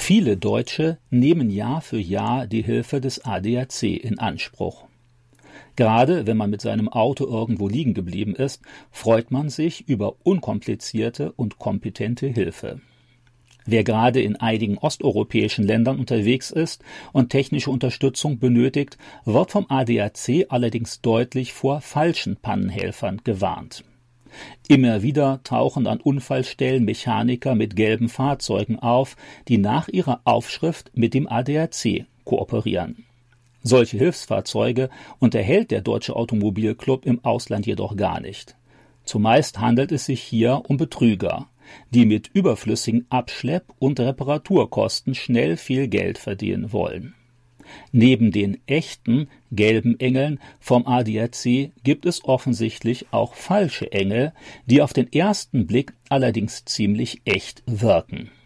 Viele Deutsche nehmen Jahr für Jahr die Hilfe des ADAC in Anspruch. Gerade wenn man mit seinem Auto irgendwo liegen geblieben ist, freut man sich über unkomplizierte und kompetente Hilfe. Wer gerade in einigen osteuropäischen Ländern unterwegs ist und technische Unterstützung benötigt, wird vom ADAC allerdings deutlich vor falschen Pannenhelfern gewarnt. Immer wieder tauchen an Unfallstellen Mechaniker mit gelben Fahrzeugen auf, die nach ihrer Aufschrift mit dem ADAC kooperieren. Solche Hilfsfahrzeuge unterhält der Deutsche Automobilclub im Ausland jedoch gar nicht. Zumeist handelt es sich hier um Betrüger, die mit überflüssigen Abschlepp- und Reparaturkosten schnell viel Geld verdienen wollen. Neben den echten gelben Engeln vom ADAC gibt es offensichtlich auch falsche Engel, die auf den ersten Blick allerdings ziemlich echt wirken.